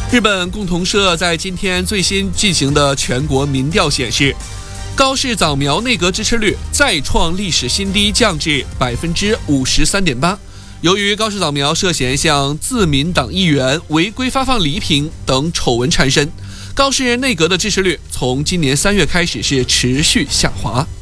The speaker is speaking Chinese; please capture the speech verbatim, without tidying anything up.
日本共同社在今天最新进行的全国民调显示，高市早苗内阁支持率再创历史新低，降至百分之五十三点八。由于高市早苗涉嫌向自民党议员违规发放礼品等丑闻缠身，高市内阁的支持率从今年三月开始是持续下滑。